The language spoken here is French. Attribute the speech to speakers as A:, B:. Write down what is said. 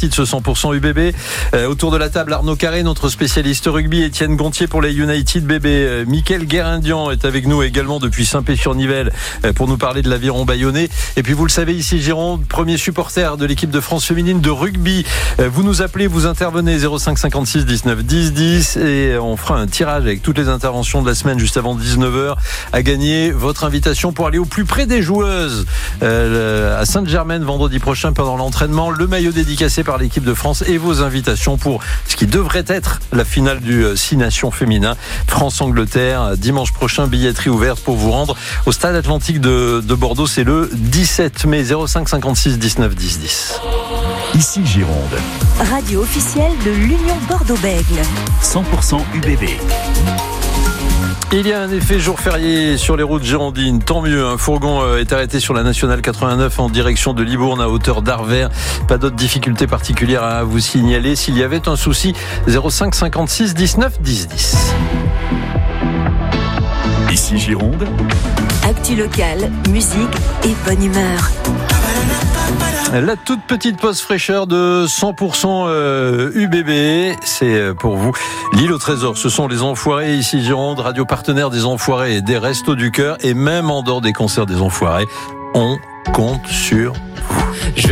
A: partie de ce 100% UBB. Autour de la table, Arnaud Carré, notre spécialiste rugby, Étienne Gontier pour les United bébés. Mickaël Guérindian est avec nous également depuis Saint-Pé-sur-Nivelle pour nous parler de l'Aviron bayonnais. Et puis vous le savez, ici Gironde, premier supporter de l'équipe de France féminine de rugby. Vous nous appelez, vous intervenez 05 56 19 10 10 et on fera un tirage avec toutes les interventions de la semaine juste avant 19h à gagner votre invitation pour aller au plus près des joueuses à Sainte-Germaine vendredi prochain pendant l'entraînement, le maillot dédicacé par l'équipe de France et vos invitations pour ce qui devrait être la finale du 6 Nations féminin France-Angleterre dimanche prochain, billetterie ouverte pour vous rendre au stade Atlantique de Bordeaux, c'est le 17 mai. 05 56 19 10 10.
B: Ici Gironde,
C: radio officielle de l'Union Bordeaux-Bègles,
B: 100% UBB.
A: Il y a un effet jour férié sur les routes girondines, tant mieux. Un fourgon est arrêté sur la nationale 89 en direction de Libourne à hauteur d'Arvert. Pas d'autres difficultés particulières à vous signaler. S'il y avait un souci, 05 56 19 10 10.
B: Ici Gironde,
C: actu locale, musique et bonne humeur.
A: La toute petite pause fraîcheur de 100% UBB, c'est pour vous. L'île au trésor, ce sont les Enfoirés ici Gironde, radio partenaire des Enfoirés et des Restos du Cœur, et même en dehors des concerts des Enfoirés, on compte sur vous.